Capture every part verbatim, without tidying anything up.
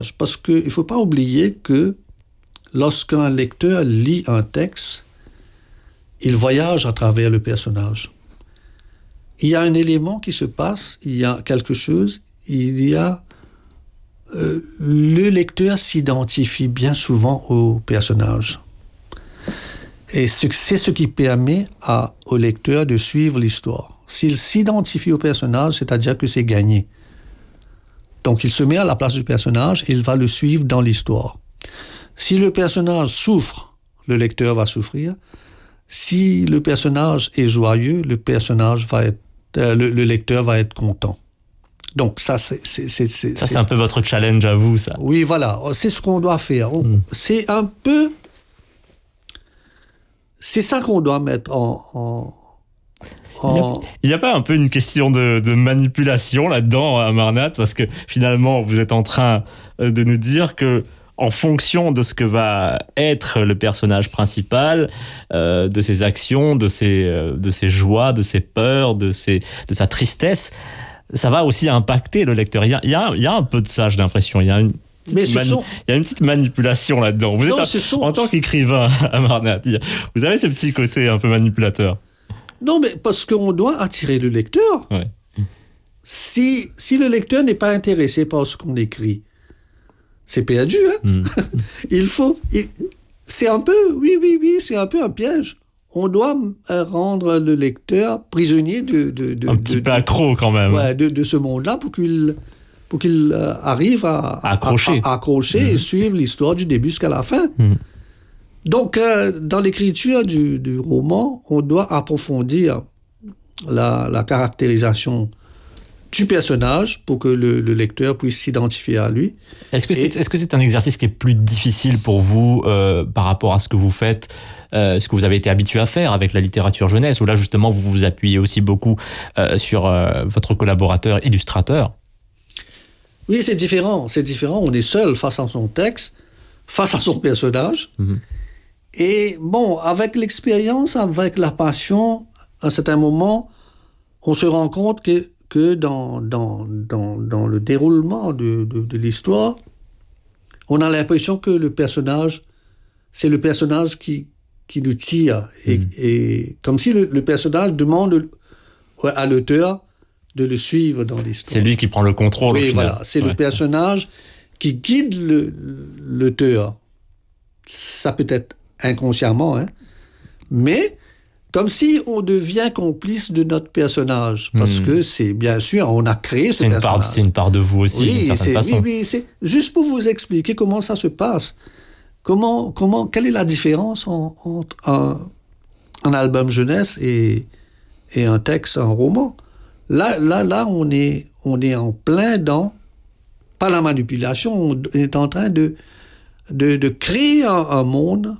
Parce qu'il ne faut pas oublier que lorsqu'un lecteur lit un texte, il voyage à travers le personnage. Il y a un élément qui se passe, il y a quelque chose, il y a... Euh, le lecteur s'identifie bien souvent au personnage. Et c'est ce qui permet à, au lecteur de suivre l'histoire. S'il s'identifie au personnage, c'est-à-dire que c'est gagné. Donc il se met à la place du personnage et il va le suivre dans l'histoire. Si le personnage souffre, le lecteur va souffrir. Si le personnage est joyeux, le personnage va être, euh, le, le lecteur va être content. Donc ça, c'est, c'est, c'est, c'est ça, c'est, c'est un peu votre challenge à vous, ça. Oui, voilà, c'est ce qu'on doit faire. On, mm. C'est un peu, c'est ça qu'on doit mettre en. en Il n'y a, a pas un peu une question de, de manipulation là-dedans, Amarnath, parce que finalement, vous êtes en train de nous dire que, en fonction de ce que va être le personnage principal, euh, de ses actions, de ses, euh, de ses joies, de ses peurs, de, ses, de sa tristesse, ça va aussi impacter le lecteur. Il y a, il y a, il y a un peu de ça, j'ai l'impression. Il y a une, Mais ce mani- sont... il y a une petite manipulation là-dedans. Vous non, êtes un, sont... en tant qu'écrivain, Amarnath, vous avez ce petit côté un peu manipulateur. Non, mais parce qu'on doit attirer le lecteur. Ouais. Si, si le lecteur n'est pas intéressé par ce qu'on écrit, c'est perdu. Hein? Mm. il faut... Il, c'est un peu... Oui, oui, oui, c'est un peu un piège. On doit rendre le lecteur prisonnier de... de, de un petit de, peu accro, quand même. Ouais, de, de ce monde-là pour qu'il, pour qu'il arrive à... à accrocher. À, à accrocher mm. et suivre l'histoire du début jusqu'à la fin. Mm. Donc, euh, dans l'écriture du, du roman, on doit approfondir la, la caractérisation du personnage pour que le, le lecteur puisse s'identifier à lui. Est-ce que, c'est, est-ce que c'est un exercice qui est plus difficile pour vous euh, par rapport à ce que vous faites, euh, ce que vous avez été habitué à faire avec la littérature jeunesse, où là, justement, vous vous appuyez aussi beaucoup euh, sur euh, votre collaborateur illustrateur? Oui, c'est différent. C'est différent. On est seul face à son texte, face à son personnage. Mm-hmm. Et bon, avec l'expérience, avec la passion, à un certain moment, on se rend compte que, que dans, dans, dans, dans le déroulement de, de, de l'histoire, on a l'impression que le personnage, c'est le personnage qui, qui nous tire. Et, mmh. et comme si le, le personnage demande à l'auteur de le suivre dans l'histoire. C'est lui qui prend le contrôle. Oui, au final. Voilà. C'est ouais. le personnage qui guide le, l'auteur. Ça peut être inconsciemment, hein. Mais comme si on devient complice de notre personnage, parce mmh. que c'est bien sûr, on a créé ce c'est une personnage. Part, c'est une part de vous aussi, oui, d'une certaine c'est, façon. Oui, oui, c'est juste pour vous expliquer comment ça se passe. Comment, comment, quelle est la différence en, entre un, un album jeunesse et, et un texte, un roman. Là, là, là, on est, on est en plein dans, pas la manipulation, on est en train de, de, de créer un, un monde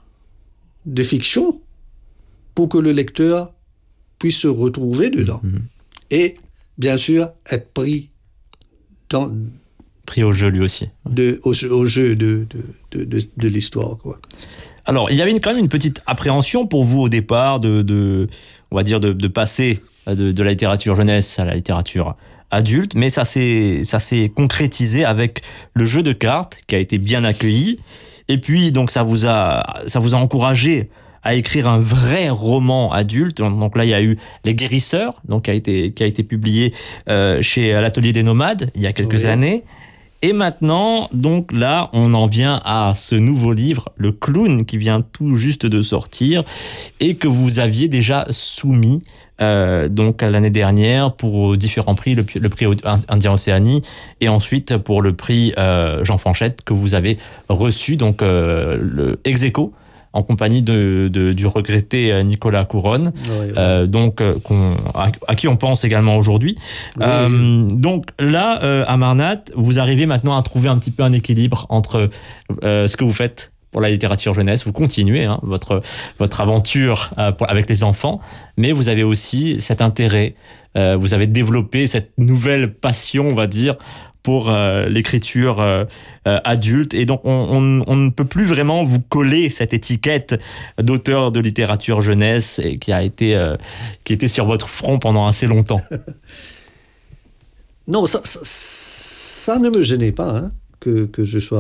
de fiction pour que le lecteur puisse se retrouver dedans. Mmh. Et, bien sûr, être pris dans... Pris au jeu, lui aussi. De, au, au jeu de, de, de, de, de l'histoire, quoi. Alors, il y avait une, quand même une petite appréhension pour vous au départ de, de on va dire, de, de passer de, de la littérature jeunesse à la littérature adulte, mais ça s'est, ça s'est concrétisé avec le jeu de cartes qui a été bien accueilli. Et puis, donc, ça vous a, ça vous a encouragé à écrire un vrai roman adulte. Donc là, il y a eu Les Guérisseurs, donc qui a été, qui a été publié euh, chez l'Atelier des Nomades il y a quelques oui. années. Et maintenant, donc là, on en vient à ce nouveau livre, Le Clown, qui vient tout juste de sortir et que vous aviez déjà soumis euh, donc l'année dernière pour différents prix, le, le prix Indien Océanie et ensuite pour le prix euh, Jean Fanchette que vous avez reçu, donc euh, le ex-aequo, en compagnie de, de, du regretté Nicolas Couronne, oui, oui. Euh, donc, qu'on, à, à qui on pense également aujourd'hui. Oui. Euh, donc là, euh, Amarnath, vous arrivez maintenant à trouver un petit peu un équilibre entre euh, ce que vous faites pour la littérature jeunesse, vous continuez hein, votre, votre aventure euh, pour, avec les enfants, mais vous avez aussi cet intérêt, euh, vous avez développé cette nouvelle passion, on va dire, pour euh, l'écriture euh, euh, adulte. Et donc, on, on, on ne peut plus vraiment vous coller cette étiquette d'auteur de littérature jeunesse et qui a été, euh, qui était sur votre front pendant assez longtemps. Non, ça, ça, ça ne me gênait pas. Hein. que, que je sois